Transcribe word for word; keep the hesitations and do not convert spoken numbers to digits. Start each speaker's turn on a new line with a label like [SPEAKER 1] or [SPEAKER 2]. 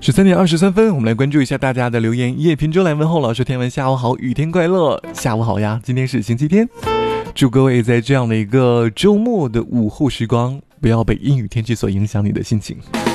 [SPEAKER 1] 十三点二十三分，我们来关注一下大家的留言。叶平洲来问候老师天文下午好，雨天快乐，下午好呀！今天是星期天，祝各位在这样的一个周末的午后时光，不要被阴雨天气所影响你的心情。